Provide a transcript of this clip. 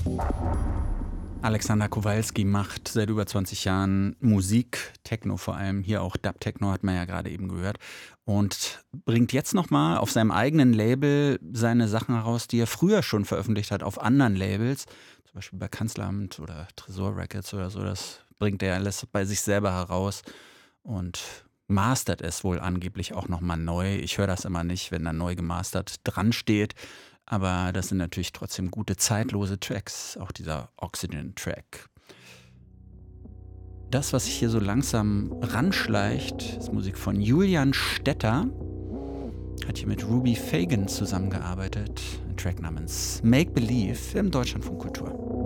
Alexander Kowalski macht seit über 20 Jahren Musik, Techno vor allem, hier auch Dub-Techno hat man ja gerade eben gehört und bringt jetzt noch mal auf seinem eigenen Label seine Sachen heraus, die er früher schon veröffentlicht hat auf anderen Labels, zum Beispiel bei Kanzleramt oder Tresor Records oder so. Das bringt er alles bei sich selber heraus und mastert es wohl angeblich auch noch mal neu. Ich höre das immer nicht, wenn da neu gemastert dran steht. Aber das sind natürlich trotzdem gute, zeitlose Tracks, auch dieser Oxygen-Track. Das, was sich hier so langsam ranschleicht, ist Musik von Julian Stetter. Hat hier mit Ruby Fagan zusammengearbeitet. Ein Track namens Make Believe im Deutschlandfunk Kultur.